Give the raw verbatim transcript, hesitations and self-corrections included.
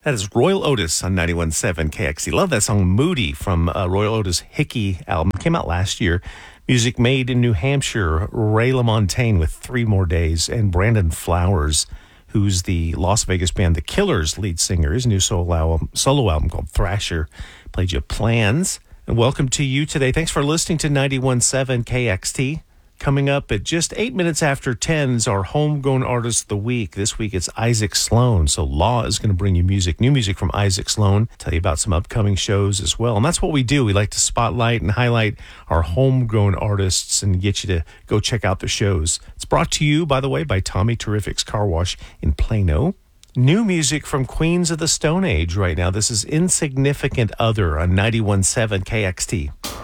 That is Royal Otis on ninety-one point seven K X T. Love that song, Moody, from uh, Royal Otis' Hickey album. Came out last year. Music made in New Hampshire. Ray LaMontagne with Three More Days. And Brandon Flowers, who's the Las Vegas band The Killers' lead singer. His new solo album, solo album called Thrasher played you Plans. And welcome to you today. Thanks for listening to ninety-one point seven K X T. Coming up at just eight minutes after ten is our Homegrown Artist of the Week. This week it's Isaac Sloan. So Law is going to bring you music, new music from Isaac Sloan, tell you about some upcoming shows as well. And that's what we do. We like to spotlight and highlight our homegrown artists and get you to go check out the shows. It's brought to you, by the way, by Tommy Terrific's Car Wash in Plano. New music from Queens of the Stone Age right now. This is Insignificant Other on ninety-one point seven K X T.